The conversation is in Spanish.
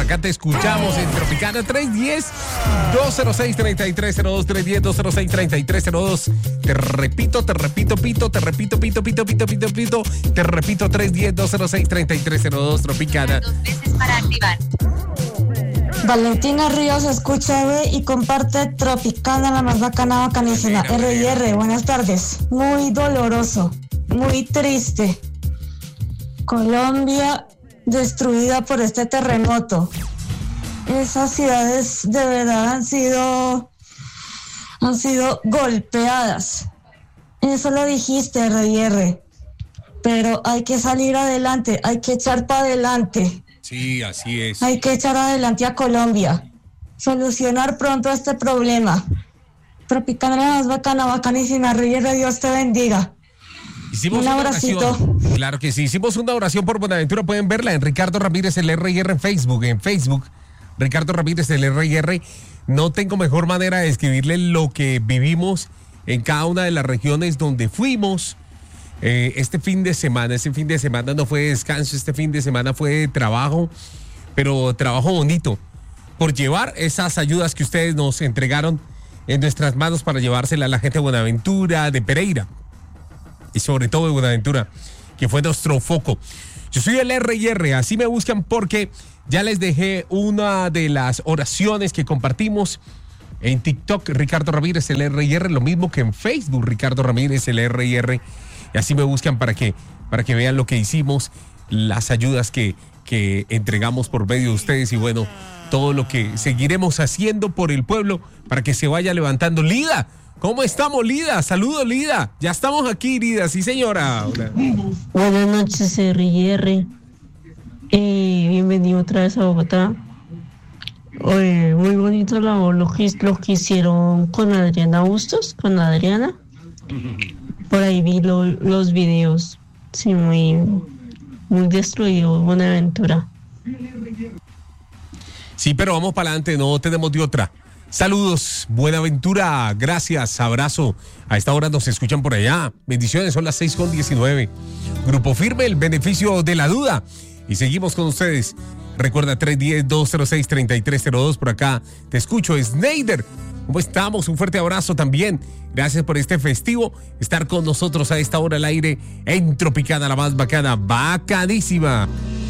acá te escuchamos en Tropicana 310-206-3302, 310-206-3302. Te repito, pito, te repito, pito, te repito, 310-206-3302, Tropicana. 2 veces para activar. Valentina Ríos escucha, ve y comparte Tropicana, la más bacana, bacanísima. R&R, buenas tardes. Muy doloroso, muy triste. Colombia destruida por este terremoto. Esas ciudades de verdad han sido golpeadas. Eso lo dijiste, R&R. Pero hay que salir adelante, hay que echar para adelante. Sí, así es. Hay que echar adelante a Colombia. Solucionar pronto este problema. Tropicana, la más bacana, bacanísima. R&R, Dios te bendiga. Hicimos un abracito. Oración. Claro que sí, hicimos una oración por Buenaventura. Pueden verla en Ricardo Ramírez, el R&R en Facebook. En Facebook, Ricardo Ramírez, el R&R. No tengo mejor manera de describirle lo que vivimos en cada una de las regiones donde fuimos. Este fin de semana no fue descanso, este fin de semana fue trabajo, pero trabajo bonito, por llevar esas ayudas que ustedes nos entregaron en nuestras manos para llevársela a la gente de Buenaventura, de Pereira, y sobre todo de Buenaventura, que fue nuestro foco. Yo soy el R&R, así me buscan porque ya les dejé una de las oraciones que compartimos en TikTok, Ricardo Ramírez, el R&R, lo mismo que en Facebook, Ricardo Ramírez, el R&R. Y así me buscan para que vean lo que hicimos, las ayudas que entregamos por medio de ustedes y bueno, todo lo que seguiremos haciendo por el pueblo para que se vaya levantando. Lida, ¿cómo estamos, Lida? Saludos, Lida. Ya estamos aquí, Lida. Sí, señora. Hola. Buenas noches, R&R. Bienvenido otra vez a Bogotá. Muy bonito lo que hicieron con Adriana Bustos, con Adriana. Por ahí vi los videos. Sí, muy destruido Buenaventura. Sí, pero vamos para adelante, no tenemos de otra. Saludos, Buenaventura, gracias, abrazo. A esta hora nos escuchan por allá. Bendiciones, son las 6:19. Grupo Firme, el beneficio de la duda. Y seguimos con ustedes. Recuerda 310-206-3302 por acá. Te escucho, Sneider. ¿Cómo estamos? Un fuerte abrazo también. Gracias por este festivo, estar con nosotros a esta hora al aire en Tropicana, la más bacana, bacanísima.